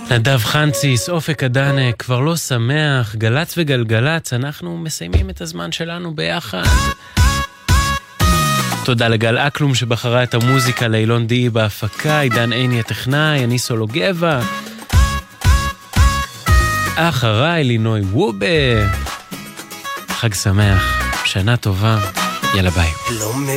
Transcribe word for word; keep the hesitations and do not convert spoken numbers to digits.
נדב חנציס, אופק אדנה, כבר לא שמח, גלץ וגלגלץ, אנחנו מסיימים את הזמן שלנו ביחד. תודה לגל אקלום שבחרה את המוזיקה, לאילון די בהפקה, עידן עיני הטכנאי, אני סולו גבע. אחריי לינוי וובה. חג שמח, שנה טובה, יאללה ביי.